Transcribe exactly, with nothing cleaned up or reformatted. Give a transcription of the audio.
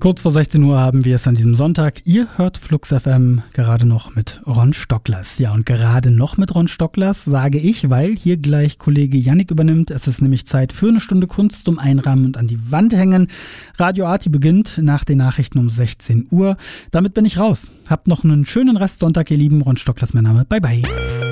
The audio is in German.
Kurz vor sechzehn Uhr haben wir es an diesem Sonntag. Ihr hört Flux F M gerade noch mit Ron Stocklers. Ja, und gerade noch mit Ron Stocklers sage ich, weil hier gleich Kollege Yannick übernimmt. Es ist nämlich Zeit für eine Stunde Kunst zum Einrahmen und an die Wand hängen. Radio Arti beginnt nach den Nachrichten um sechzehn Uhr. Damit bin ich raus. Habt noch einen schönen Restsonntag, ihr Lieben. Ron Stocklers mein Name. Bye, bye.